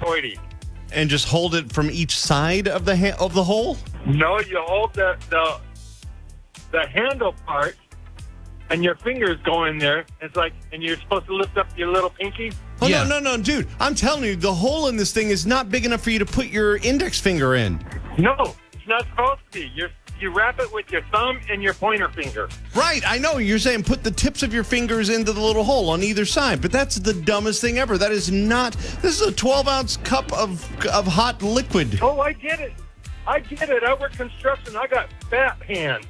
hoity-toity. And just hold it from each side of the of the hole? No, you hold the handle part, and your fingers go in there. It's like, and you're supposed to lift up your little pinky. Oh, Yeah. no, dude. I'm telling you, the hole in this thing is not big enough for you to put your index finger in. No, it's not supposed to be. You wrap it with your thumb and your pointer finger. Right, I know. You're saying put the tips of your fingers into the little hole on either side, but that's the dumbest thing ever. That is not... This is a 12-ounce cup of hot liquid. Oh, I get it. I work construction. I got fat hands.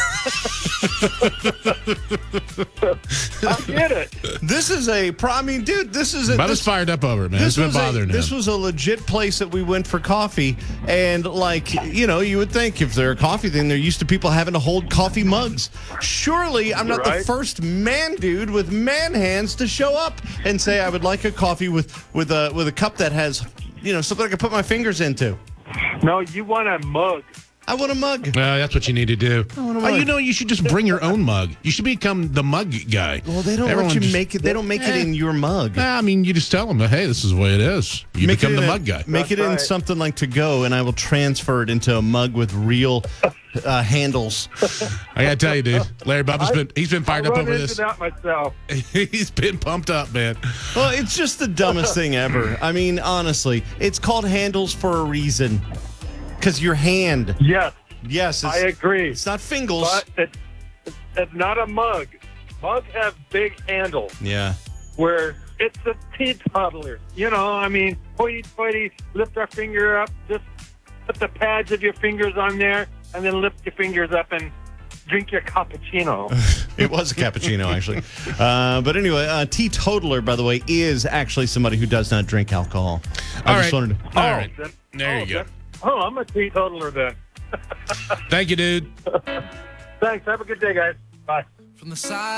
I get it. This is dude, this is... Bubba's fired up over it, man. It's been bothering him. This was a legit place that we went for coffee, and you would think if they're a coffee thing, they're used to people having to hold coffee mugs. Surely I'm not the first man dude with man hands to show up and say I would like a coffee with a cup that has, something I can put my fingers into. No, you want a mug. I want a mug. Well, that's what you need to do. want a mug. You should just bring your own mug. You should become the mug guy. Well, they don't let you make it. They don't make it in your mug. I mean, you just tell them, hey, this is the way it is. You become the mug guy. Make it in something like To Go, and I will transfer it into a mug with real handles. I gotta tell you, dude, Larry Bubba's he's been fired up over this. I run into that myself. He's been pumped up, man. Well, it's just the dumbest thing ever. I mean, honestly, it's called handles for a reason. Because your hand. Yes, I agree. It's not fingers. But it's not a mug. Mugs have big handles. Yeah. Where it's a teetotaler. Hoity-toity, lift our finger up, just put the pads of your fingers on there, and then lift your fingers up and drink your cappuccino. It was a cappuccino, actually. But anyway, a teetotaler, by the way, is actually somebody who does not drink alcohol. All right. There you go. I'm a teetotaler then. Thank you, dude. Thanks. Have a good day, guys. Bye. From the side